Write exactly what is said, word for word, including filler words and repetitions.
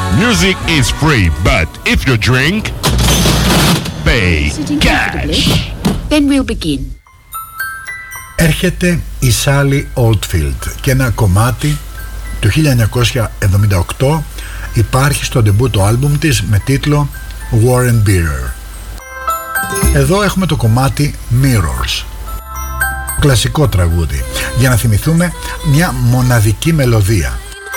Music is free, but if you drink, pay cash. Then we'll begin. Έρχεται η Sally Oldfield και ένα κομμάτι του χίλια εννιακόσια εβδομήντα οκτώ υπάρχει στο ντεμπούτο άλμπουμ της με τίτλο War and Beer. Εδώ έχουμε το κομμάτι Mirrors, κλασικό τραγούδι, για να θυμηθούμε μια μοναδική μελωδία.